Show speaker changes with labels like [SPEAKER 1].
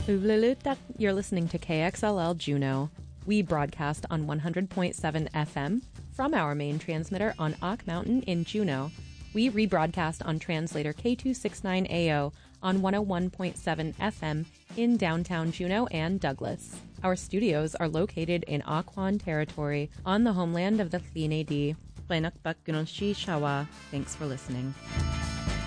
[SPEAKER 1] Uvlulutak, you're listening to KXLL Juneau. We broadcast on 100.7 FM from our main transmitter on Ock Mountain in Juneau. We rebroadcast on translator K269AO on 101.7 FM in downtown Juneau and Douglas. Our studios are located in Aquan Territory on the homeland of the Thlini-D. Thanks for listening.